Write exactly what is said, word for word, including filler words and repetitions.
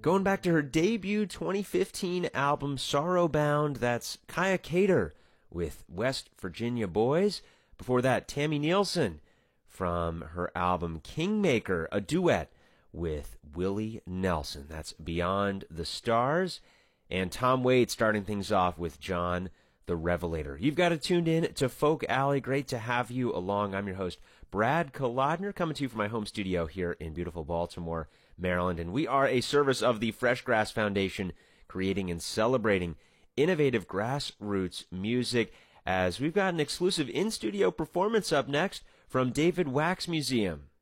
Going back to her debut twenty fifteen album, Sorrow Bound, that's Kaya Cater with West Virginia Boys. Before that, Tammy Nielsen from her album Kingmaker, a duet with Willie Nelson. That's Beyond the Stars. And Tom Waits starting things off with John the Revelator. You've got it tuned in to Folk Alley. Great to have you along. I'm your host, Brad Kolodner, coming to you from my home studio here in beautiful Baltimore, Maryland. And we are a service of the Fresh Grass Foundation, creating and celebrating innovative grassroots music, as we've got an exclusive in-studio performance up next from David Wax Museum.